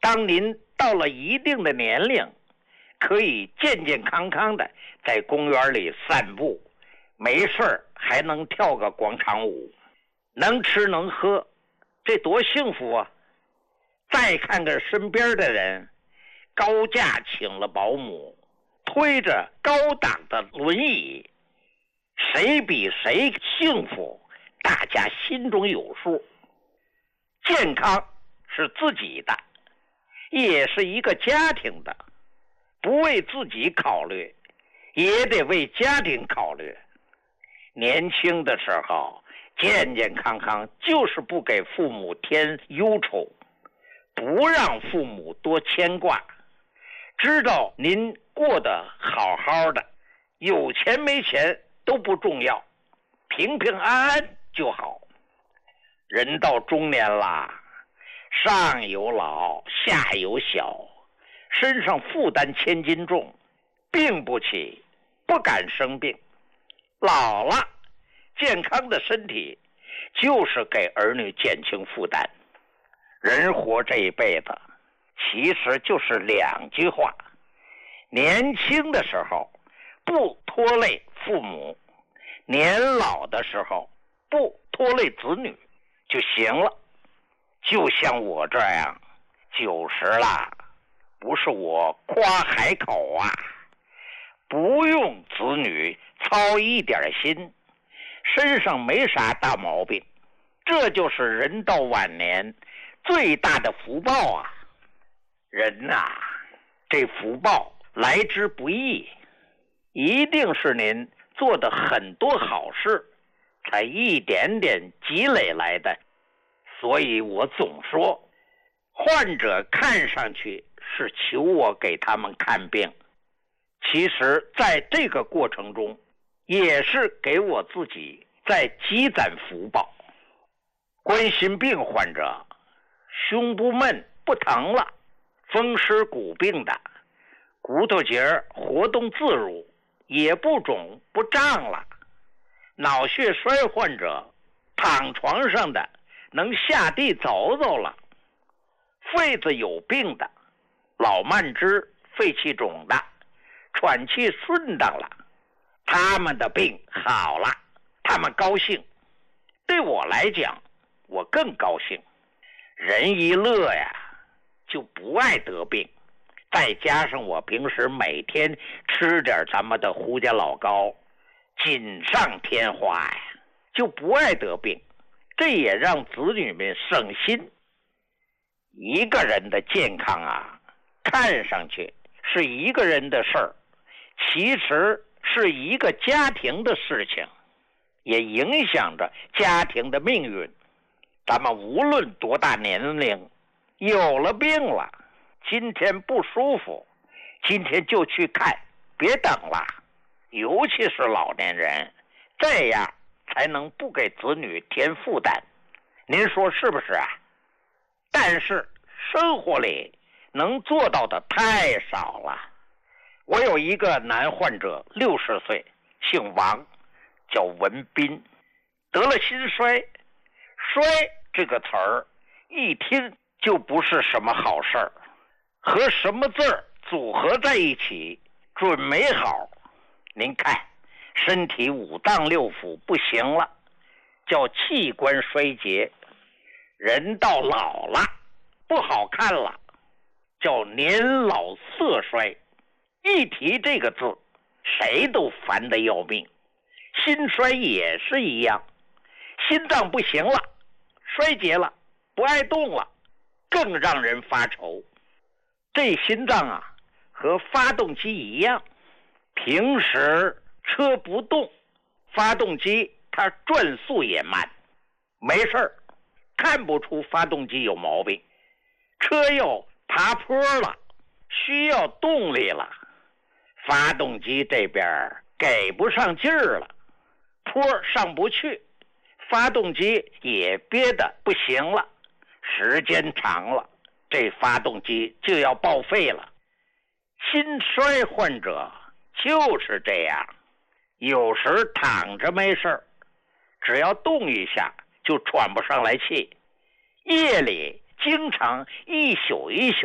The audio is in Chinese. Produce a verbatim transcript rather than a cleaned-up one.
当您到了一定的年龄，可以健健康康的在公园里散步，没事儿还能跳个广场舞，能吃能喝，这多幸福啊！再看看身边的人，高价请了保姆，推着高档的轮椅，谁比谁幸福，大家心中有数。健康是自己的，也是一个家庭的，不为自己考虑，也得为家庭考虑。年轻的时候健健康康，就是不给父母添忧愁，不让父母多牵挂，知道您过得好好的，有钱没钱都不重要，平平安安就好。人到中年啦，上有老下有小，身上负担千斤重，病不起，不敢生病。老了，健康的身体就是给儿女减轻负担。人活这一辈子其实就是两句话，年轻的时候不拖累父母，年老的时候不拖累子女就行了。就像我这样九十了，不是我夸海口啊，不用子女操一点心，身上没啥大毛病，这就是人到晚年最大的福报啊！人呐、啊，这福报来之不易，一定是您做的很多好事，才一点点积累来的。所以我总说，患者看上去是求我给他们看病，其实在这个过程中，也是给我自己在积攒福报。冠心病患者胸不闷不疼了，风湿骨病的骨头节活动自如，也不肿不胀了，脑血栓患者躺床上的能下地走走了，肺子有病的老慢支肺气肿的喘气顺当了，他们的病好了，他们高兴。对我来讲，我更高兴。人一乐呀，就不爱得病。再加上我平时每天吃点咱们的胡家老膏，锦上添花呀，就不爱得病。这也让子女们省心。一个人的健康啊，看上去是一个人的事儿，其实是一个家庭的事情，也影响着家庭的命运。咱们无论多大年龄，有了病了，今天不舒服，今天就去看，别等了。尤其是老年人，这样才能不给子女添负担。您说是不是啊？但是生活里能做到的太少了。我有一个男患者，六十岁，姓王，叫文斌，得了心衰。衰这个词儿一听就不是什么好事儿，和什么字儿组合在一起准没好。您看，身体五脏六腑不行了，叫器官衰竭。人到老了不好看了，叫年老色衰。一提这个字，谁都烦得要命。心衰也是一样，心脏不行了，衰竭了，不爱动了，更让人发愁。这心脏啊，和发动机一样，平时车不动，发动机它转速也慢，没事儿，看不出发动机有毛病。车要爬坡了，需要动力了，发动机这边给不上劲儿了，坡上不去，发动机也憋得不行了，时间长了，这发动机就要报废了。心衰患者就是这样，有时躺着没事，只要动一下就喘不上来气，夜里经常一宿一宿